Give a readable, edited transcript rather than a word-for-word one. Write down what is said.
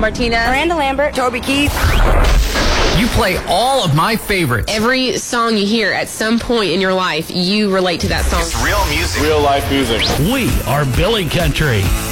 Martinez, Miranda Lambert, Toby Keith. You play all of my favorites. Every song you hear at some point in your life, you relate to that song. It's real music. Real life music. We are Billy Country.